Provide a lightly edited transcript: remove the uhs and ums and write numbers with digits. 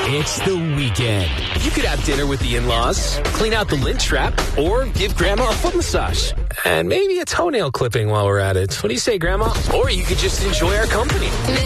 It's the weekend. You could have dinner with the in-laws, clean out the lint trap, or give Grandma a foot massage. And maybe a toenail clipping while we're at it. What do you say, Grandma? Or you could just enjoy our company.